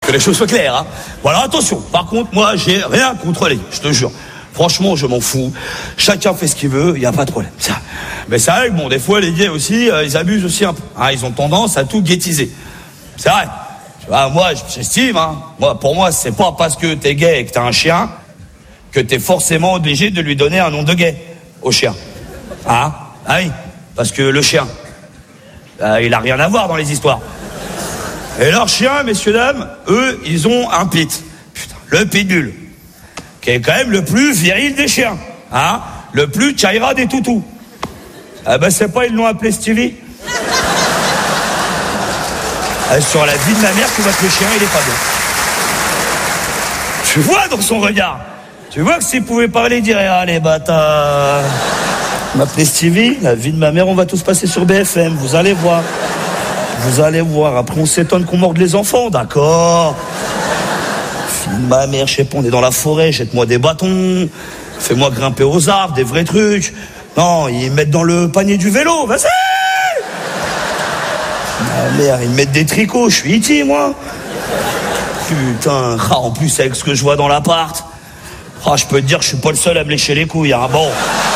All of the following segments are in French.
Que les choses soient claires, hein. Voilà, attention. Par contre, moi, j'ai rien contre les gays, je te jure. Franchement, je m'en fous. Chacun fait ce qu'il veut, il y a pas de problème. Ça. Mais c'est vrai que bon, des fois, les gays aussi, ils abusent aussi un peu. Hein, ils ont tendance à tout gaytiser. C'est vrai. Tu vois, moi, j'estime, hein. Pour moi, c'est pas parce que t'es gay et que t'as un chien que t'es forcément obligé de lui donner un nom de gay au chien. Hein? Ah oui. Parce que le chien, il a rien à voir dans les histoires. Et leurs chiens, messieurs, dames, eux, ils ont un pit. Putain, le pitbull. Qui est quand même le plus viril des chiens. Hein? Le plus Chaira des toutous. Ah ben c'est pas, ils l'ont appelé Stevie. Sur la vie de ma mère, tu vois que le chien, il est pas bien. Tu vois dans son regard. Tu vois que s'il pouvait parler, il dirait, allez, bâtard. M'appeler Stevie, la vie de ma mère, on va tous passer sur BFM, vous allez voir. Vous allez voir, après on s'étonne qu'on morde les enfants, d'accord. Fille de ma mère, je sais pas, on est dans la forêt, jette-moi des bâtons, fais-moi grimper aux arbres, des vrais trucs. Non, ils mettent dans le panier du vélo, vas-y. Ma mère, ils mettent des tricots, je suis iti, moi. Putain, en plus avec ce que je vois dans l'appart, je peux te dire que je suis pas le seul à me lécher les couilles, hein, bon.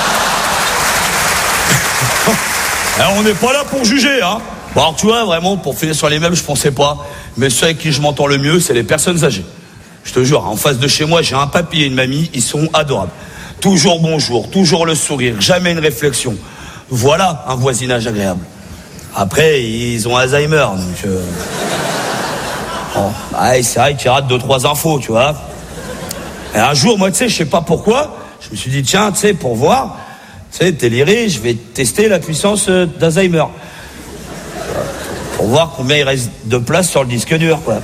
Alors, on n'est pas là pour juger, hein. Bon, alors tu vois, vraiment, pour finir sur les meubles, je pensais pas, mais ceux avec qui je m'entends le mieux, c'est les personnes âgées. Je te jure, en face de chez moi, j'ai un papy et une mamie, ils sont adorables. Toujours bonjour, toujours le sourire, jamais une réflexion. Voilà un voisinage agréable. Après, ils ont Alzheimer, donc... Bon, c'est vrai qu'ils ratent 2-3 infos, tu vois. Et un jour, moi, tu sais, je sais pas pourquoi, je me suis dit, tiens, tu sais, pour voir, tu sais, Téléré, je vais tester la puissance d'Alzheimer. Pour voir combien il reste de place sur le disque dur, quoi.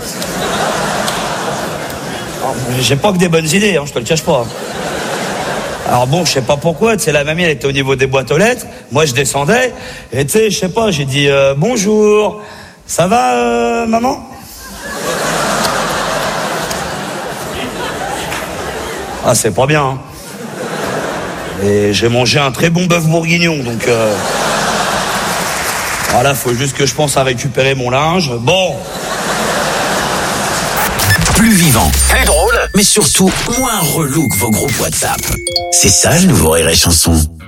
Alors, j'ai pas que des bonnes idées, hein, je te le cache pas. Alors bon, je sais pas pourquoi, tu sais, la mamie, elle était au niveau des boîtes aux lettres, moi je descendais, et tu sais, je sais pas, j'ai dit bonjour, ça va, maman? Ah, c'est pas bien, hein. Et j'ai mangé un très bon bœuf bourguignon, donc voilà, faut juste que je pense à récupérer mon linge. Bon. Plus vivant, plus drôle, mais surtout moins relou que vos groupes WhatsApp. C'est ça le nouveau Rire et Chanson.